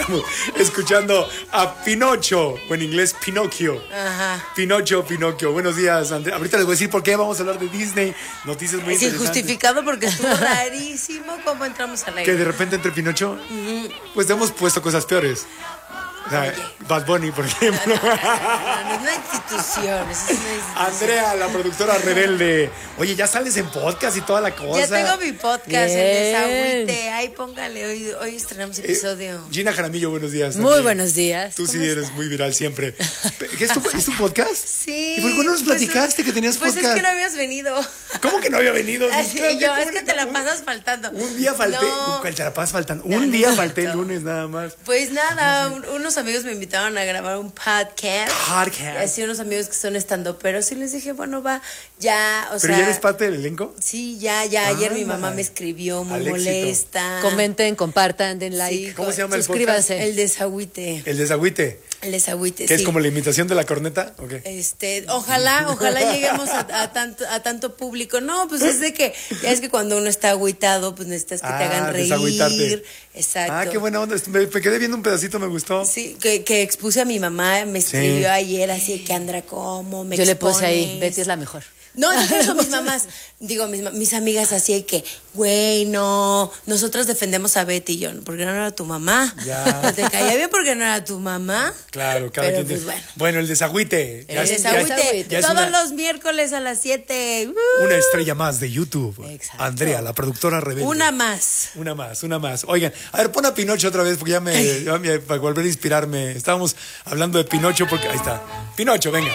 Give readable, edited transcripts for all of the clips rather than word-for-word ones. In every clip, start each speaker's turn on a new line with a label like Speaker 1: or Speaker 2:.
Speaker 1: Estamos escuchando a Pinocho, o en inglés Pinocchio.
Speaker 2: Ajá.
Speaker 1: Pinocchio. Buenos días, Andrea. Ahorita les voy a decir por qué vamos a hablar de Disney. Noticias muy
Speaker 2: Es
Speaker 1: interesantes.
Speaker 2: injustificado porque estuvo rarísimo cómo entramos al
Speaker 1: Que
Speaker 2: aire.
Speaker 1: de repente entre Pinocho, pues te hemos puesto cosas peores. O sea, Bad Bunny, por ejemplo.
Speaker 2: No, es una institución. Es una institución.
Speaker 1: Andrea, la productora rebelde. Oye, ya sales en podcast y toda la cosa.
Speaker 2: Ya tengo mi podcast,
Speaker 3: Bien.
Speaker 2: el Desagüite. Ahí póngale, hoy estrenamos episodio.
Speaker 1: Gina Jaramillo, buenos días.
Speaker 3: Muy
Speaker 1: también.
Speaker 3: buenos días.
Speaker 1: Tú sí
Speaker 3: ¿Cómo
Speaker 1: eres muy viral siempre. ¿Qué es tu podcast?
Speaker 2: Sí.
Speaker 1: ¿Y por qué no nos platicaste que tenías
Speaker 2: pues
Speaker 1: podcast?
Speaker 2: es que no habías venido.
Speaker 1: ¿Cómo que no había venido?
Speaker 2: Así,
Speaker 1: Claro
Speaker 2: yo,
Speaker 1: ¿cómo
Speaker 2: es que te la pasas faltando.
Speaker 1: Un día falté.
Speaker 2: No.
Speaker 1: Te la pasas faltando.
Speaker 2: No,
Speaker 1: Un
Speaker 2: no
Speaker 1: día
Speaker 2: es
Speaker 1: falté el
Speaker 2: cierto.
Speaker 1: lunes nada más.
Speaker 2: Pues nada, unos amigos me invitaron a grabar un podcast.
Speaker 1: Podcast.
Speaker 2: Y así unos amigos que son estandoperos. Y les dije, bueno, va, ya, o
Speaker 1: ¿Pero
Speaker 2: sea.
Speaker 1: ya eres parte del elenco?
Speaker 2: Sí, ya. Ayer mi mamá
Speaker 1: Ándale.
Speaker 2: me escribió muy
Speaker 1: Al éxito.
Speaker 2: molesta.
Speaker 3: Comenten, compartan, den like.
Speaker 2: Sí,
Speaker 1: ¿Cómo se llama el
Speaker 3: Suscríbanse.
Speaker 2: El desagüite.
Speaker 1: El desagüite.
Speaker 2: El desagüite,
Speaker 1: ¿Que
Speaker 2: sí.
Speaker 1: es como la imitación de la corneta? ¿O qué?
Speaker 2: Ojalá lleguemos a tanto público. No, pues es de que, ya es que cuando uno está agüitado, pues necesitas que te hagan reír.
Speaker 1: desagüitarte.
Speaker 2: Exacto.
Speaker 1: Ah, qué buena onda. Me quedé viendo un pedacito, me gustó.
Speaker 2: Sí, que expuse a mi mamá, me escribió ayer así que Andra, ¿cómo me
Speaker 3: Yo le puse ahí,
Speaker 2: expones?
Speaker 3: Betty es la mejor.
Speaker 2: No, eso mis mamás, digo, mis amigas así de que, güey, no, nosotros defendemos a Betty y yo, porque no era tu mamá.
Speaker 1: Ya.
Speaker 2: No te caía bien porque no era tu mamá.
Speaker 1: Claro, cada
Speaker 2: Pero,
Speaker 1: quien
Speaker 2: pues,
Speaker 1: tiene-
Speaker 2: bueno.
Speaker 1: Bueno, el desagüite.
Speaker 2: El desagüite,
Speaker 1: ya es
Speaker 2: todos
Speaker 1: una-
Speaker 2: los miércoles a las 7.
Speaker 1: Una estrella más de YouTube.
Speaker 3: Exacto.
Speaker 1: Andrea, la productora rebelde.
Speaker 2: Una más.
Speaker 1: Una más. Oigan, a ver, pon a Pinocho otra vez porque ya me para volver a inspirarme. Estábamos hablando de Pinocho porque ahí está. Pinocho, venga.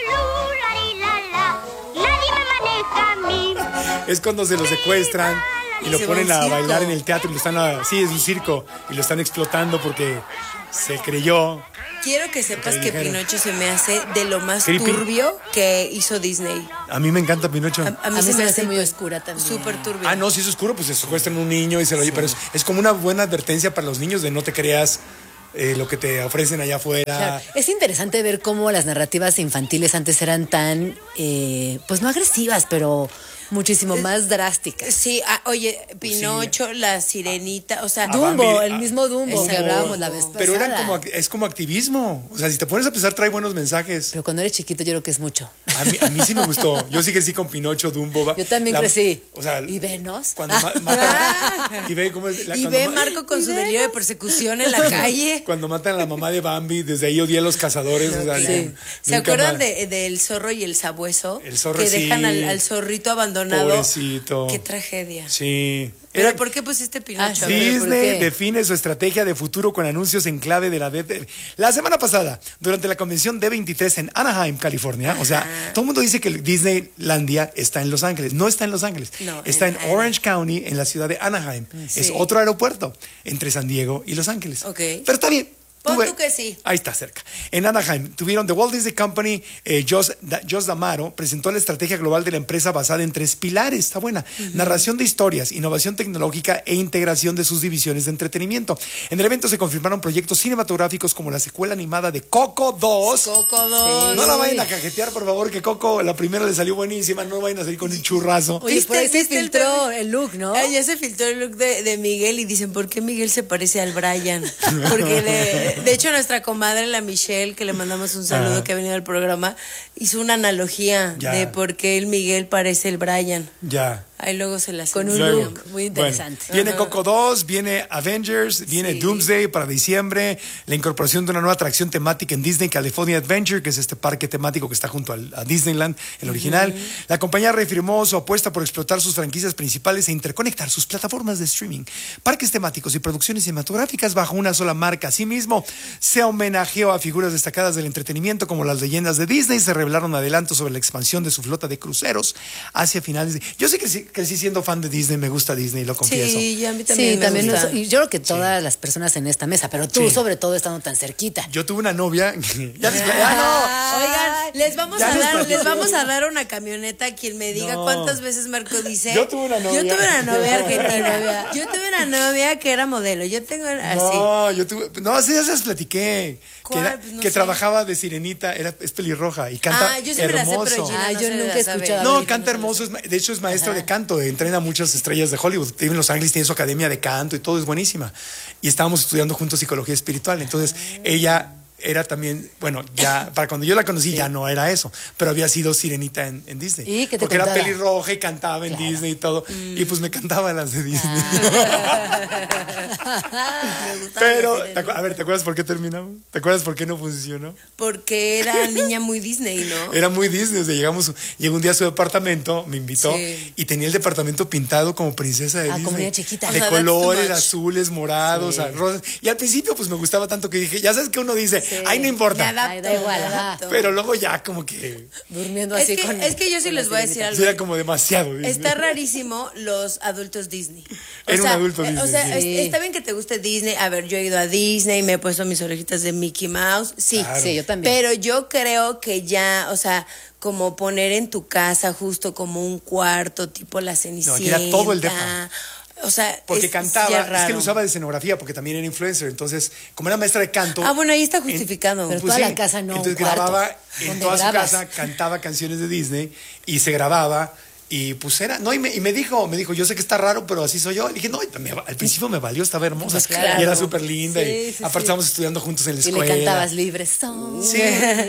Speaker 1: Es cuando se lo secuestran y lo
Speaker 2: Se va
Speaker 1: ponen
Speaker 2: a
Speaker 1: a
Speaker 2: un circo.
Speaker 1: bailar en el teatro y lo están sí, es un circo y lo están explotando porque se creyó.
Speaker 2: Quiero que sepas
Speaker 1: Ok,
Speaker 2: que
Speaker 1: dijeron.
Speaker 2: Pinocho se me hace de lo más
Speaker 1: Creepy.
Speaker 2: turbio que hizo Disney.
Speaker 1: A mí me encanta Pinocho.
Speaker 2: A
Speaker 3: A mí se me hace muy oscura también.
Speaker 2: súper turbio.
Speaker 1: Ah, no, si es oscuro, pues se secuestran un niño y se lo llevan. Pero es como una buena advertencia para los niños de no te creas lo que te ofrecen allá afuera.
Speaker 3: Claro. Es interesante ver cómo las narrativas infantiles antes eran tan, pues no agresivas, pero muchísimo más drásticas.
Speaker 2: Sí, oye, Pinocho, la sirenita, o sea,
Speaker 3: Dumbo,
Speaker 1: Bambi,
Speaker 3: el mismo Dumbo que
Speaker 2: Exacto.
Speaker 3: hablábamos la vez pasada.
Speaker 1: Pero eran es como activismo. O sea, si te pones a pensar, trae buenos mensajes.
Speaker 3: Pero cuando eres chiquito yo creo que es mucho.
Speaker 1: A mí sí me gustó. Yo sí que sí con Pinocho, Dumbo.
Speaker 3: Yo también crecí.
Speaker 1: O sea,
Speaker 3: ¿Y venos?
Speaker 1: cuando matan. Y ve cómo es.
Speaker 2: y
Speaker 1: cuando
Speaker 2: ve Marco con su delirio de persecución en la calle.
Speaker 1: Cuando matan a la mamá de Bambi, desde ahí odié a los cazadores. O sea,
Speaker 3: Sí.
Speaker 2: ¿Se
Speaker 1: nunca
Speaker 2: acuerdan
Speaker 1: más.
Speaker 2: del zorro y el sabueso?
Speaker 1: El zorro,
Speaker 2: que
Speaker 1: sí.
Speaker 2: dejan al zorrito abandonado.
Speaker 1: Pobrecito.
Speaker 2: Qué tragedia.
Speaker 1: Sí.
Speaker 2: ¿Pero por qué pusiste Pinocho?
Speaker 3: Ah, sí. ¿por
Speaker 1: Disney
Speaker 3: qué?
Speaker 1: define su estrategia de futuro con anuncios en clave de la D. La semana pasada, durante la convención D23 en Anaheim, California, o sea, todo el mundo dice que el Disneylandia está en Los Ángeles. No está en Los Ángeles.
Speaker 2: No,
Speaker 1: está en
Speaker 2: en
Speaker 1: Orange County, en la ciudad de Anaheim.
Speaker 2: Sí.
Speaker 1: Es otro aeropuerto entre San Diego y Los Ángeles.
Speaker 2: Ok.
Speaker 1: Pero está bien.
Speaker 2: Pon tú que sí.
Speaker 1: Ahí está cerca. En Anaheim tuvieron The Walt Disney Company, Josh D'Amaro presentó la estrategia global de la empresa basada en 3 pilares. Está buena. Narración de historias, innovación tecnológica e integración de sus divisiones de entretenimiento. En el evento se confirmaron proyectos cinematográficos como la secuela animada de Coco 2.
Speaker 2: Coco 2.
Speaker 1: No la vayan a cajetear, por favor, que Coco la primera le salió buenísima. No vayan a salir con un churrazo.
Speaker 3: Oye, por ahí se
Speaker 2: ¿Viste el
Speaker 3: filtró
Speaker 2: meme?
Speaker 3: el look, ¿no?
Speaker 2: Ya se filtró el look de Miguel y dicen, ¿por qué Miguel se parece al Brian? Porque de hecho nuestra comadre, la Michelle, que le mandamos un saludo,
Speaker 1: Ajá.
Speaker 2: que ha venido al programa, hizo una analogía
Speaker 1: Ya.
Speaker 2: de por qué el Miguel parece el Brian.
Speaker 1: Ya.
Speaker 2: Ahí luego se las
Speaker 3: Con un
Speaker 1: Luego.
Speaker 3: look muy interesante.
Speaker 1: Bueno, viene Coco 2, viene Avengers, viene
Speaker 2: Sí.
Speaker 1: Doomsday para diciembre, la incorporación de una nueva atracción temática en Disney California Adventure, que es este parque temático que está junto a Disneyland, el original. La compañía reafirmó su apuesta por explotar sus franquicias principales e interconectar sus plataformas de streaming, parques temáticos y producciones cinematográficas bajo una sola marca. Asimismo, se homenajeó a figuras destacadas del entretenimiento como las leyendas de Disney. Se revelaron adelantos sobre la expansión de su flota de cruceros hacia finales de... Yo sé que crecí siendo fan de Disney, me gusta Disney, lo confieso.
Speaker 2: Sí, y a mí también
Speaker 3: Sí,
Speaker 2: me
Speaker 3: también.
Speaker 2: gusta.
Speaker 3: Y yo creo que todas las personas en esta mesa, pero tú
Speaker 1: Sí.
Speaker 3: sobre todo estando tan cerquita.
Speaker 1: Yo tuve una novia...
Speaker 2: Oigan, les vamos
Speaker 1: Ya
Speaker 2: a
Speaker 1: nos
Speaker 2: dar,
Speaker 1: platicó.
Speaker 2: les vamos a dar una camioneta a quien me diga
Speaker 1: No.
Speaker 2: cuántas veces Marco dice.
Speaker 1: Yo tuve una novia.
Speaker 2: Yo tuve una novia argentina. Yo tuve una novia que era modelo. Yo tengo así.
Speaker 1: No, yo tuve... No, sí, ya se las platiqué. Que,
Speaker 2: ¿Cuál?
Speaker 1: era-
Speaker 2: Pues no
Speaker 1: que
Speaker 2: sé.
Speaker 1: trabajaba de sirenita, es pelirroja y canta
Speaker 2: yo sí me la sé,
Speaker 1: hermoso.
Speaker 2: pero Gina
Speaker 3: Ah,
Speaker 2: no
Speaker 3: yo
Speaker 2: se la
Speaker 3: nunca he
Speaker 2: sabe.
Speaker 3: escuchado.
Speaker 1: No,
Speaker 3: Yo
Speaker 1: canta
Speaker 3: no
Speaker 1: hermoso, de hecho es maestro de canto. canto, entrena a muchas estrellas de Hollywood. Vive en Los Ángeles, tiene su academia de canto y todo, es buenísima. Y estábamos estudiando juntos psicología espiritual. Entonces, ella era también, bueno, ya para cuando yo la conocí ya no era eso, pero había sido sirenita en Disney.
Speaker 3: ¿Y qué te
Speaker 1: porque
Speaker 3: contaba?
Speaker 1: era pelirroja y cantaba en Disney y todo. Y pues me cantaba las de Disney. Pero, a ver, ¿te acuerdas por qué terminamos? ¿Te acuerdas por qué no funcionó?
Speaker 2: Porque era niña muy Disney, ¿no?
Speaker 1: Era muy Disney, o sea, llegó un día a su departamento, me invitó y tenía el departamento pintado como princesa de Disney.
Speaker 3: Como niña chiquita.
Speaker 1: De
Speaker 2: O sea, that's
Speaker 1: colores,
Speaker 2: too much.
Speaker 1: azules, morados, rosas. Y al principio pues me gustaba tanto que dije, ya sabes que uno dice, ay, no
Speaker 2: Me
Speaker 1: importa.
Speaker 2: adapto,
Speaker 3: Ay, da igual,
Speaker 2: me
Speaker 3: ajá.
Speaker 2: adapto.
Speaker 1: Pero luego ya como que
Speaker 3: Durmiendo
Speaker 2: Es
Speaker 3: así
Speaker 2: que,
Speaker 3: con.
Speaker 2: es que yo sí
Speaker 3: con
Speaker 2: les
Speaker 3: la
Speaker 2: voy a decir
Speaker 3: sirenita.
Speaker 2: algo.
Speaker 1: sí era como demasiado Disney.
Speaker 2: Está rarísimo los adultos Disney.
Speaker 1: Era un adulto
Speaker 2: O
Speaker 1: Disney,
Speaker 2: sea,
Speaker 3: sí.
Speaker 2: está bien que te guste Disney. A ver, yo he ido a Disney, me he puesto mis orejitas de Mickey Mouse. Sí,
Speaker 1: Claro.
Speaker 3: Sí, yo también.
Speaker 2: pero yo creo que ya, o sea, como poner en tu casa justo como un cuarto tipo la Cenicienta.
Speaker 1: aquí era todo el depa.
Speaker 2: O sea,
Speaker 1: Porque
Speaker 2: ya
Speaker 1: cantaba, es que
Speaker 2: raro.
Speaker 1: lo usaba de escenografía porque también era influencer, entonces como era maestra de canto.
Speaker 2: Ah, bueno, ahí está justificado.
Speaker 3: Pero toda la casa no,
Speaker 1: Entonces
Speaker 3: un cuarto.
Speaker 1: grababa en
Speaker 3: ¿Dónde
Speaker 1: toda
Speaker 3: grabas?
Speaker 1: su casa, cantaba canciones de Disney y se grababa. Y pues era, no, y me dijo, yo sé que está raro, pero así soy yo. Le dije, no, al principio me valió, estaba hermosa.
Speaker 3: Pues claro.
Speaker 1: Y era súper linda.
Speaker 3: Sí,
Speaker 1: y
Speaker 3: sí,
Speaker 1: aparte
Speaker 3: sí.
Speaker 1: estábamos estudiando juntos en la
Speaker 3: Y
Speaker 1: escuela.
Speaker 3: le cantabas libres. Son.
Speaker 1: Sí,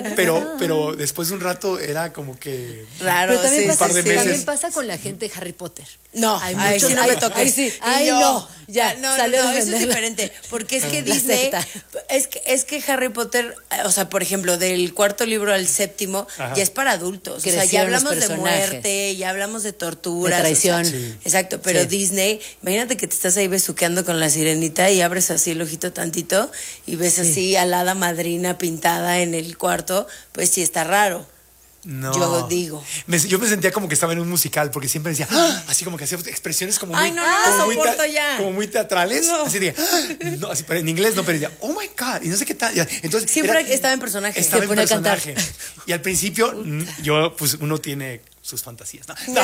Speaker 1: pero después de un rato era como que...
Speaker 2: Raro,
Speaker 3: Pero también,
Speaker 2: sí,
Speaker 3: pasa,
Speaker 1: un par de
Speaker 2: sí.
Speaker 1: meses.
Speaker 3: también pasa con la gente de Harry Potter.
Speaker 2: No,
Speaker 3: Hay
Speaker 2: ay,
Speaker 3: muchos-
Speaker 2: sí, no me
Speaker 3: ay,
Speaker 2: toques.
Speaker 3: ay, sí,
Speaker 2: Y
Speaker 3: ay,
Speaker 2: yo,
Speaker 3: no, ya,
Speaker 2: no,
Speaker 3: salió a
Speaker 2: eso es
Speaker 3: defenderla.
Speaker 2: diferente, porque es que
Speaker 3: La
Speaker 2: Disney,
Speaker 3: secta.
Speaker 2: es que Harry Potter, o sea, por ejemplo, del cuarto libro al séptimo,
Speaker 1: Ajá.
Speaker 2: ya es para adultos, o sea, ya
Speaker 3: Crecieron los
Speaker 2: hablamos de
Speaker 3: personajes.
Speaker 2: muerte, ya hablamos de torturas,
Speaker 3: De traición.
Speaker 2: o sea,
Speaker 1: Sí.
Speaker 2: exacto, pero
Speaker 3: Sí.
Speaker 2: Disney, imagínate que te estás ahí besuqueando con la sirenita y abres así el ojito tantito y ves así a la hada madrina pintada en el cuarto, pues sí está raro.
Speaker 1: No.
Speaker 2: Yo digo.
Speaker 1: Yo me sentía como que estaba en un musical, porque siempre decía, ¡ah! Así como que hacía expresiones como muy,
Speaker 2: Ay, no, no lo
Speaker 1: como muy
Speaker 2: soporto ya.
Speaker 1: como muy teatrales.
Speaker 2: No.
Speaker 1: Así de, ¡ah! No, así, pero en inglés no, pero decía, oh my God, y no sé qué tal. Entonces,
Speaker 2: Siempre estaba en personaje.
Speaker 1: Estaba
Speaker 3: Se
Speaker 1: en
Speaker 3: ponía a cantar.
Speaker 1: personaje. Y al principio, yo, pues uno tiene sus fantasías. No.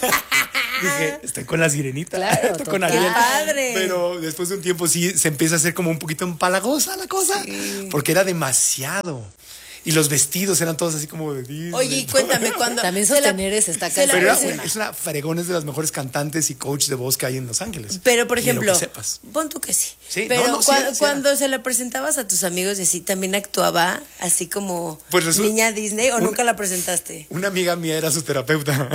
Speaker 1: Dije, estoy con la sirenita,
Speaker 3: Claro,
Speaker 1: estoy con
Speaker 3: total.
Speaker 1: Ariel.
Speaker 2: ¡Qué padre!
Speaker 1: Pero después de un tiempo sí se empieza a hacer como un poquito empalagosa la cosa, porque era demasiado. Y los vestidos eran todos así como de Disney.
Speaker 2: Oye, y cuéntame cuando
Speaker 3: También
Speaker 2: se la-
Speaker 3: sostener ese está
Speaker 2: se la-
Speaker 1: Pero
Speaker 3: carísimo.
Speaker 1: es una fregón, es de las mejores cantantes y coach de voz que hay en Los Ángeles.
Speaker 2: Pero, por
Speaker 1: Quiero
Speaker 2: ejemplo,
Speaker 1: que sepas.
Speaker 2: pon tú que sí.
Speaker 1: Sí,
Speaker 2: Pero
Speaker 1: no, sí
Speaker 2: cua-
Speaker 1: era, sí
Speaker 2: cuando
Speaker 1: era.
Speaker 2: se la presentabas a tus amigos y así, ¿también actuaba así como
Speaker 1: Pues resulta-
Speaker 2: niña Disney o nunca la presentaste?
Speaker 1: Una amiga mía era su terapeuta.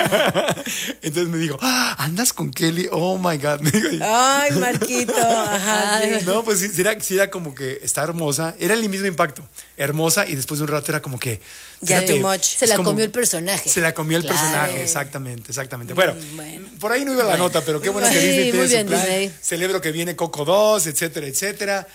Speaker 1: Entonces me dijo, ¿andas con Kelly? Oh my God. Me dijo,
Speaker 2: Ay, Marquito. Ajá. sí.
Speaker 1: no, pues sí era como que está hermosa. Era el mismo impacto. Hermosa y después de un rato era como que...
Speaker 2: Ya
Speaker 1: fíjate,
Speaker 2: too much.
Speaker 3: Se
Speaker 1: es
Speaker 3: la
Speaker 1: como-
Speaker 3: comió el personaje.
Speaker 1: Se la comió el
Speaker 3: Claro.
Speaker 1: personaje, exactamente. Bueno,
Speaker 2: bueno.
Speaker 1: por ahí no iba la nota, pero qué bueno que
Speaker 3: Sí,
Speaker 1: Disney tiene
Speaker 3: muy
Speaker 1: su
Speaker 3: bien,
Speaker 1: plan.
Speaker 3: Disney.
Speaker 1: Celebro que viene Coco 2, etcétera, etcétera.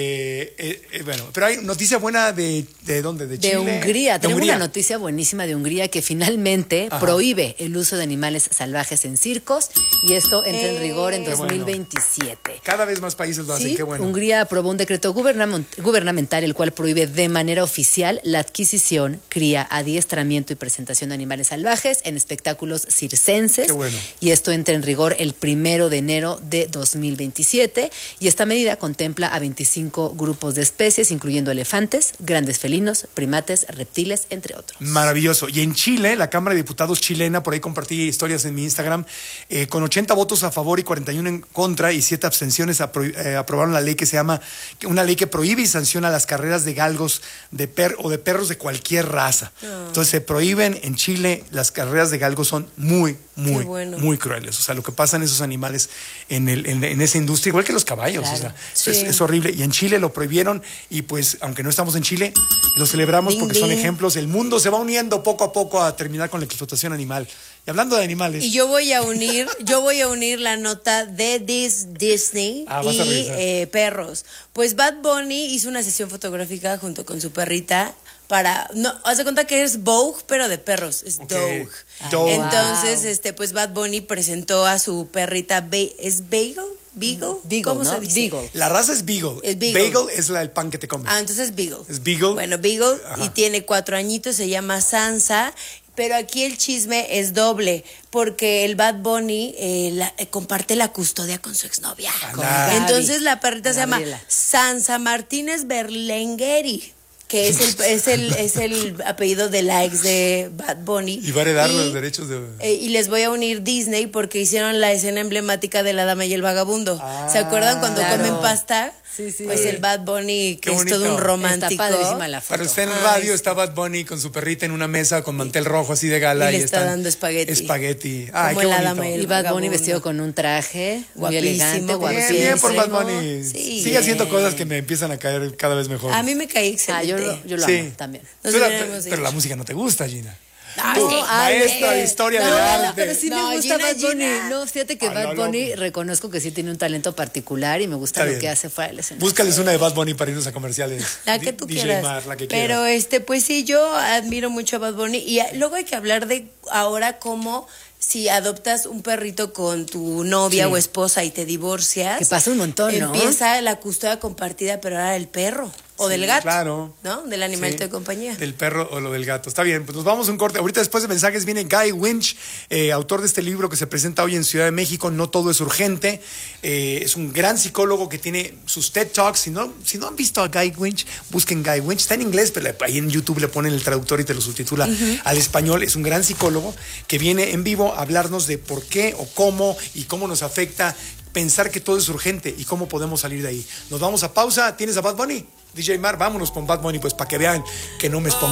Speaker 1: Bueno, pero hay noticia buena ¿de dónde? De Chile.
Speaker 3: De Hungría.
Speaker 1: De
Speaker 3: Tenemos
Speaker 1: Hungría.
Speaker 3: una noticia buenísima de Hungría que finalmente
Speaker 1: Ajá.
Speaker 3: prohíbe el uso de animales salvajes en circos y esto entra en rigor en
Speaker 1: Qué bueno.
Speaker 3: 2027.
Speaker 1: Cada vez más países lo hacen,
Speaker 3: Sí,
Speaker 1: qué bueno.
Speaker 3: Hungría aprobó un decreto gubernamental el cual prohíbe de manera oficial la adquisición, cría, adiestramiento y presentación de animales salvajes en espectáculos circenses.
Speaker 1: Qué bueno.
Speaker 3: Y esto entra en rigor el 1 de enero de 2027 y esta medida contempla a 25 grupos de especies, incluyendo elefantes, grandes felinos, primates, reptiles, entre otros.
Speaker 1: Maravilloso. Y en Chile, la Cámara de Diputados chilena, por ahí compartí historias en mi Instagram, con 80 votos a favor y 41 en contra y 7 abstenciones, aprobaron la ley que se llama, una ley que prohíbe y sanciona las carreras de galgos o de perros de cualquier raza. Entonces se prohíben en Chile, las carreras de galgos son muy
Speaker 2: bueno.
Speaker 1: muy crueles. O sea, lo que pasa en esos animales en esa industria, igual que los caballos.
Speaker 3: Claro.
Speaker 1: O sea,
Speaker 2: Sí.
Speaker 1: es horrible. Y en Chile lo prohibieron y pues, aunque no estamos en Chile, lo celebramos
Speaker 2: Ding,
Speaker 1: porque son
Speaker 2: ding.
Speaker 1: ejemplos. El mundo se va uniendo poco a poco a terminar con la explotación animal. Y hablando de animales,
Speaker 2: Y yo voy a unir la nota de Disney
Speaker 1: Vas a
Speaker 2: y
Speaker 1: revisar.
Speaker 2: perros. Pues Bad Bunny hizo una sesión fotográfica junto con su perrita para, no, haz de cuenta que es Vogue, pero de perros, es
Speaker 1: Ok.
Speaker 2: Dogue.
Speaker 1: Dogue.
Speaker 2: Entonces, pues Bad Bunny presentó a su perrita, ¿es Bagel? ¿Beagle?
Speaker 3: Beagle,
Speaker 2: ¿Cómo
Speaker 3: ¿no?
Speaker 2: se dice?
Speaker 3: Beagle.
Speaker 1: la raza es Beagle.
Speaker 2: Es Beagle.
Speaker 1: Bagel es el pan que te comes.
Speaker 2: Ah, entonces Beagle.
Speaker 1: Es Beagle.
Speaker 2: Bueno, Beagle,
Speaker 1: Ajá.
Speaker 2: y tiene 4 añitos, se llama Sansa. Pero aquí el chisme es doble, porque el Bad Bunny comparte la custodia con su exnovia.
Speaker 1: Anda.
Speaker 2: Entonces la perrita se llama
Speaker 3: Gabriela.
Speaker 2: Sansa Martínez Berlengueri, que es el apellido de la ex de Bad Bunny.
Speaker 1: Y va a heredar los derechos de...
Speaker 2: Y les voy a unir Disney porque hicieron la escena emblemática de La Dama y el Vagabundo. ¿Se acuerdan cuando comen pasta?
Speaker 3: Sí, sí.
Speaker 2: Pues el Bad Bunny, que
Speaker 1: Qué
Speaker 2: es todo
Speaker 1: bonito.
Speaker 2: un romántico.
Speaker 3: Está padrísima la foto.
Speaker 1: Pero está en el radio, está Bad Bunny con su perrita en una mesa con mantel rojo así de gala.
Speaker 2: Y le está
Speaker 1: están
Speaker 2: dando espagueti.
Speaker 1: Espagueti. Ay,
Speaker 2: Como
Speaker 1: qué
Speaker 2: la
Speaker 1: bonito.
Speaker 2: dama y el
Speaker 3: Y Bad Bunny
Speaker 2: vagabundo.
Speaker 3: vestido con un traje muy
Speaker 2: Guapísimo,
Speaker 3: elegante,
Speaker 2: bien,
Speaker 3: guapísimo.
Speaker 1: Bien por Bad
Speaker 2: ¿no?
Speaker 1: Bunny.
Speaker 2: Sí,
Speaker 1: Sigue haciendo
Speaker 2: bien.
Speaker 1: cosas que me empiezan a caer cada vez mejor.
Speaker 2: A mí me caí excelente.
Speaker 3: Yo lo
Speaker 1: Sí.
Speaker 3: amo también.
Speaker 2: Nos
Speaker 1: Pero,
Speaker 2: hubiéramos
Speaker 1: pero la
Speaker 2: dicho.
Speaker 1: música no te gusta, Gina.
Speaker 2: Ah,
Speaker 1: Tú,
Speaker 2: sí.
Speaker 1: maestra de historia del arte.
Speaker 3: Pero sí
Speaker 2: No,
Speaker 3: me gusta
Speaker 2: Gina,
Speaker 3: Bad Bunny.
Speaker 2: Gina.
Speaker 3: No, fíjate que
Speaker 1: Ay,
Speaker 3: Bad
Speaker 1: no,
Speaker 3: Bunny
Speaker 1: no.
Speaker 3: reconozco que sí tiene un talento particular y me gusta
Speaker 1: Está
Speaker 3: lo
Speaker 1: bien.
Speaker 3: que hace fuera del escenario.
Speaker 1: Búscales una de Bad Bunny para irnos a comerciales.
Speaker 2: La que tú
Speaker 1: DJ
Speaker 2: quieras.
Speaker 1: Mar, la que
Speaker 2: Pero
Speaker 1: quieras.
Speaker 2: pues sí, yo admiro mucho a Bad Bunny. Y luego hay que hablar de ahora cómo si adoptas un perrito con tu novia
Speaker 1: Sí.
Speaker 2: o esposa y te divorcias.
Speaker 3: Que pasa un montón, ¿no?
Speaker 2: Empieza la custodia compartida, pero ahora del perro. O del gato.
Speaker 1: Claro.
Speaker 2: ¿No? Del animalito
Speaker 1: Sí.
Speaker 2: de compañía.
Speaker 1: Del perro o lo del gato. Está bien, pues nos vamos a un corte. Ahorita después de mensajes viene Guy Winch, autor de este libro que se presenta hoy en Ciudad de México, No todo es urgente. Es un gran psicólogo que tiene sus TED Talks. Si no han visto a Guy Winch, busquen Guy Winch. Está en inglés, pero ahí en YouTube le ponen el traductor y te lo subtitula al español. Es un gran psicólogo que viene en vivo a hablarnos de por qué o cómo y cómo nos afecta pensar que todo es urgente y cómo podemos salir de ahí. Nos vamos a pausa. ¿Tienes a Bad Bunny? DJ Mar, vámonos con Bad Bunny, pues para que vean que no me esponjo.